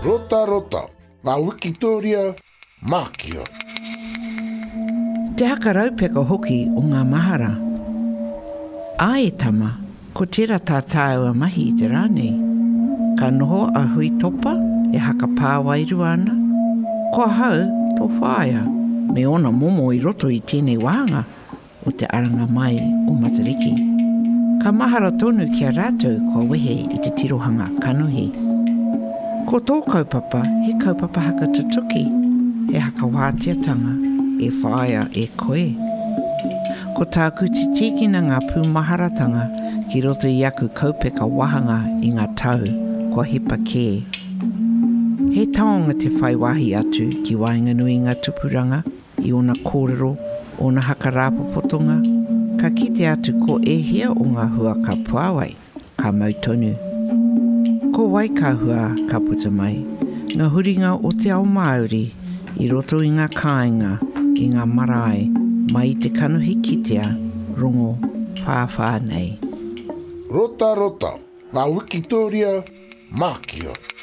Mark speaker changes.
Speaker 1: Rota rota, ngā Wikitoria, Mākia.
Speaker 2: Te haka raupeka hoki o ngā mahara. A e tama, ko tira tā tāua mahi i te rānei. Ka noho a hui topa e haka pāwairu ana. Ko hau tō whāia, me ona momo i roto i tēnei wāhanga o te aranga mai o Matariki. Ka mahara tonu kia rātou kua wehe i te tirohanga kanuhi. Ko tō kaupapa, he kaupapa haka tutuki, he haka wātiatanga, e whāia e koe. Ko tāku te tikina ngā pūmaharatanga ki roto i aku kaupeka wahanga i ngā tau, kua hipa kē. He taonga te whaiwahi atu ki Wainganui ngā tupuranga, i ona kōrero, ona haka rāpopotonga, ka kite atu ko e hia o ngā hua ka puawai, ka mautonu. Ko wai ka hua ka puta mai, ngā huringa o te ao Māori, i roto i ngā kāinga, i ngā marae, mai te kanuhi kitea, rongo, whāwhā nei.
Speaker 1: Rota rota, ngā Wikitoria, Mākia.